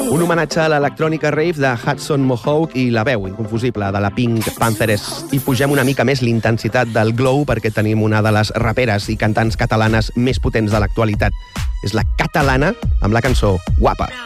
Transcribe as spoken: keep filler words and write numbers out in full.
Un homenatge a l'electrònica rave de Hudson Mohawk i la veu inconfusible de la Pink Panthers. I pugem una mica més l'intensitat del glow perquè tenim una de les raperes i cantants catalanes més potents de l'actualitat. És la Catalana amb la cançó Guapa.